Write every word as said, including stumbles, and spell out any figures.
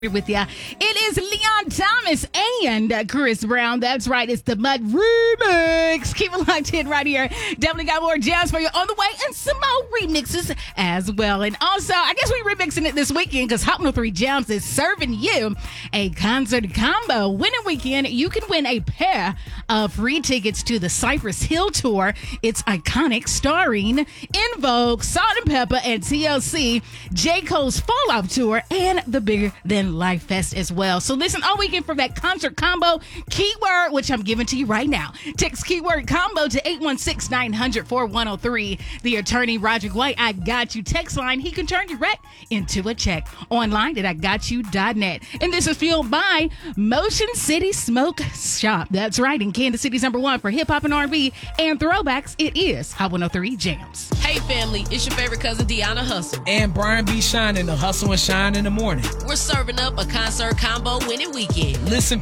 with you. It is Leon Thomas and Chris Brown. That's right. It's the Mud Remix. Keep it locked in right here. Definitely got more jams for you on the way and some more remixes as well. And also, I guess we're remixing it this weekend because Hot one oh three Jams is serving you a concert combo. Winning weekend, you can win a pair of free tickets to the Cypress Hill Tour. It's iconic, starring En Vogue, Salt and Pepper, and T L C, J. Cole's Fall Off Tour, and the Bigger Than Life Fest as well. So listen all weekend for that concert combo. Keyword, which I'm giving to you right now. Text keyword combo to eight one six, nine hundred, four one oh three. The attorney, Roger White, I got you text line. He can turn you right into a check. Online at I got you dot net. And this is fueled by Motion City Smoke Shop. That's right. In Kansas City's number one for hip hop and R and B and throwbacks, it is Hot one oh three Jams. Hey family, it's your favorite cousin Deanna Hustle. And Brian B. Shine in the Hustle and Shine in the morning. We're serving up a concert combo winning weekend. Listen